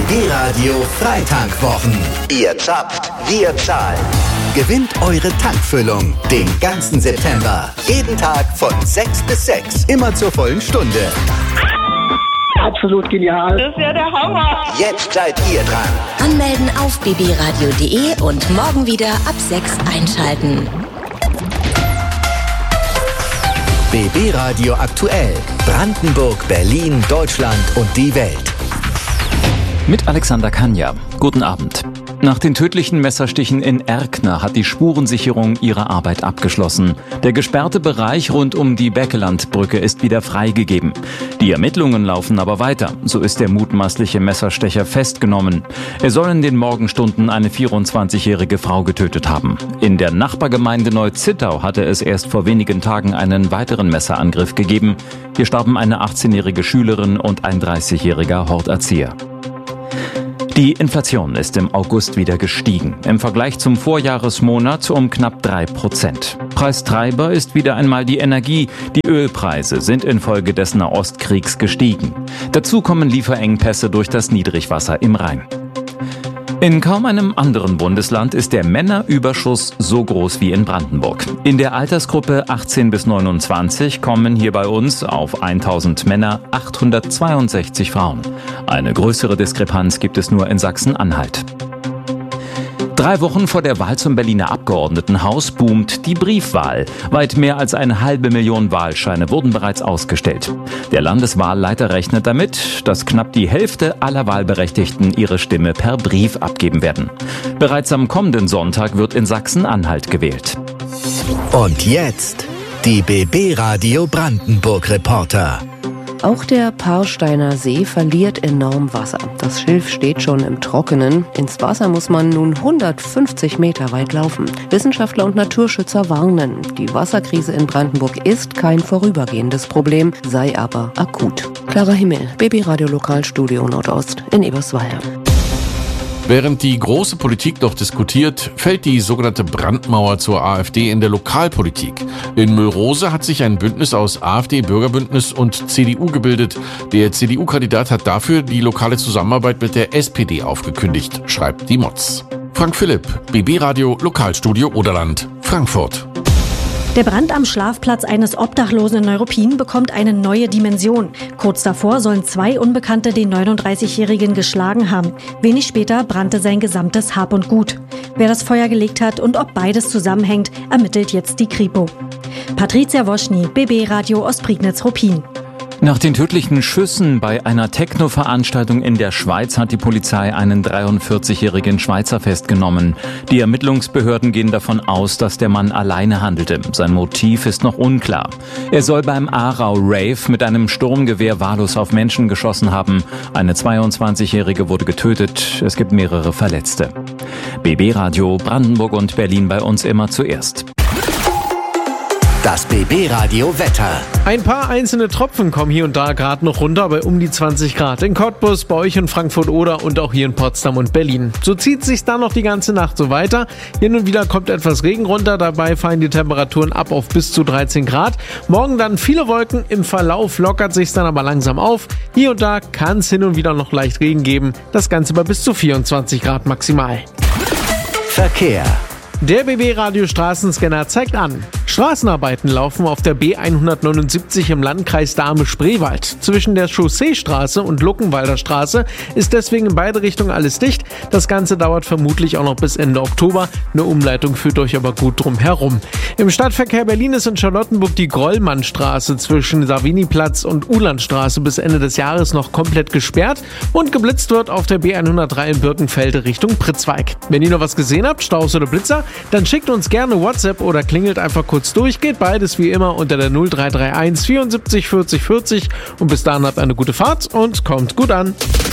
BB Radio Freitankwwochen. Ihr zappt, wir zahlen. Gewinnt eure Tankfüllung den ganzen September. Jeden Tag von 6 bis 6. Immer zur vollen Stunde. Absolut genial. Das ist ja der Hammer. Jetzt seid ihr dran. Anmelden auf bbradio.de und morgen wieder ab 6 einschalten. BB Radio aktuell. Brandenburg, Berlin, Deutschland und die Welt. Mit Alexander Kanja. Guten Abend. Nach den tödlichen Messerstichen in Erkner hat die Spurensicherung ihre Arbeit abgeschlossen. Der gesperrte Bereich rund um die Beckelandbrücke ist wieder freigegeben. Die Ermittlungen laufen aber weiter. So ist der mutmaßliche Messerstecher festgenommen. Er soll in den Morgenstunden eine 24-jährige Frau getötet haben. In der Nachbargemeinde Neu-Zittau hatte es erst vor wenigen Tagen einen weiteren Messerangriff gegeben. Hier starben eine 18-jährige Schülerin und ein 30-jähriger Horterzieher. Die Inflation ist im August wieder gestiegen. Im Vergleich zum Vorjahresmonat um knapp 3%. Preistreiber ist wieder einmal die Energie. Die Ölpreise sind infolge des Nahostkriegs gestiegen. Dazu kommen Lieferengpässe durch das Niedrigwasser im Rhein. In kaum einem anderen Bundesland ist der Männerüberschuss so groß wie in Brandenburg. In der Altersgruppe 18 bis 29 kommen hier bei uns auf 1000 Männer 862 Frauen. Eine größere Diskrepanz gibt es nur in Sachsen-Anhalt. 3 Wochen vor der Wahl zum Berliner Abgeordnetenhaus boomt die Briefwahl. Weit mehr als 500.000 Wahlscheine wurden bereits ausgestellt. Der Landeswahlleiter rechnet damit, dass knapp die Hälfte aller Wahlberechtigten ihre Stimme per Brief abgeben werden. Bereits am kommenden Sonntag wird in Sachsen-Anhalt gewählt. Und jetzt die BB Radio Brandenburg Reporter. Auch der Paarsteiner See verliert enorm Wasser. Das Schilf steht schon im Trockenen. Ins Wasser muss man nun 150 Meter weit laufen. Wissenschaftler und Naturschützer warnen. Die Wasserkrise in Brandenburg ist kein vorübergehendes Problem, sei aber akut. Klarer Himmel, BB Radio Lokalstudio Nordost in Eberswalde. Während die große Politik noch diskutiert, fällt die sogenannte Brandmauer zur AfD in der Lokalpolitik. In Müllrose hat sich ein Bündnis aus AfD, Bürgerbündnis und CDU gebildet. Der CDU-Kandidat hat dafür die lokale Zusammenarbeit mit der SPD aufgekündigt, schreibt die Moz. Frank Philipp, BB Radio Lokalstudio Oderland, Frankfurt. Der Brand am Schlafplatz eines Obdachlosen in Neuruppin bekommt eine neue Dimension. Kurz davor sollen 2 Unbekannte den 39-Jährigen geschlagen haben. Wenig später brannte sein gesamtes Hab und Gut. Wer das Feuer gelegt hat und ob beides zusammenhängt, ermittelt jetzt die Kripo. Patricia Woschny, BB Radio Ostprignitz-Ruppin. Nach den tödlichen Schüssen bei einer Techno-Veranstaltung in der Schweiz hat die Polizei einen 43-jährigen Schweizer festgenommen. Die Ermittlungsbehörden gehen davon aus, dass der Mann alleine handelte. Sein Motiv ist noch unklar. Er soll beim Aarau-Rave mit einem Sturmgewehr wahllos auf Menschen geschossen haben. Eine 22-jährige wurde getötet. Es gibt mehrere Verletzte. BB Radio Brandenburg und Berlin bei uns immer zuerst. Das BB Radio Wetter. Ein paar einzelne Tropfen kommen hier und da gerade noch runter bei um die 20 Grad. In Cottbus, bei euch in Frankfurt-Oder und auch hier in Potsdam und Berlin. So zieht sich dann noch die ganze Nacht so weiter. Hin und wieder kommt etwas Regen runter. Dabei fallen die Temperaturen ab auf bis zu 13 Grad. Morgen dann viele Wolken. Im Verlauf lockert sich dann aber langsam auf. Hier und da kann es hin und wieder noch leicht Regen geben. Das Ganze bei bis zu 24 Grad maximal. Verkehr. Der BB-Radio-Straßenscanner zeigt an. Straßenarbeiten laufen auf der B179 im Landkreis Dahme-Spreewald. Zwischen der Chausseestraße und Luckenwalder Straße ist deswegen in beide Richtungen alles dicht. Das Ganze dauert vermutlich auch noch bis Ende Oktober. Eine Umleitung führt euch aber gut drum herum. Im Stadtverkehr Berlin ist in Charlottenburg die Grollmannstraße zwischen Saviniplatz und Uhlandstraße bis Ende des Jahres noch komplett gesperrt und geblitzt wird auf der B103 in Birkenfelde Richtung Pritzwalk. Wenn ihr noch was gesehen habt, Staus oder Blitzer, dann schickt uns gerne WhatsApp oder klingelt einfach kurz durch. Geht beides wie immer unter der 0331 74 40 40 und bis dahin habt eine gute Fahrt und kommt gut an.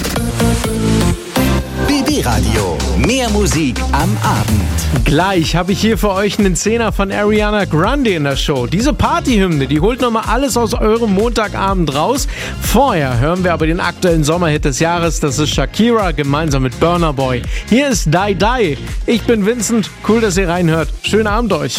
BB Radio, mehr Musik am Abend. Gleich habe ich hier für euch einen Zehner von Ariana Grande in der Show. Diese Partyhymne, die holt nochmal alles aus eurem Montagabend raus. Vorher hören wir aber den aktuellen Sommerhit des Jahres. Das ist Shakira gemeinsam mit Burna Boy. Hier ist Die Die. Ich bin Vincent. Cool, dass ihr reinhört. Schönen Abend euch.